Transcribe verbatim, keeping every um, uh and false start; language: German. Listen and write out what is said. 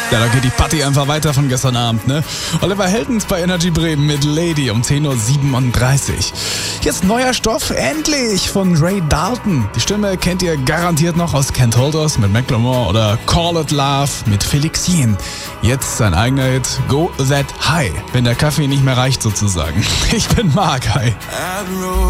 Ja, da geht die Party einfach weiter von gestern Abend, ne? Oliver Heldens bei Energy Bremen mit Lady um zehn Uhr siebenunddreißig. Jetzt neuer Stoff, endlich, von Ray Dalton. Die Stimme kennt ihr garantiert noch aus Can't Hold Us mit Macklemore oder Call It Love mit Felix Jähn. Jetzt sein eigener Hit, Go That High, wenn der Kaffee nicht mehr reicht sozusagen. Ich bin Mark, hi.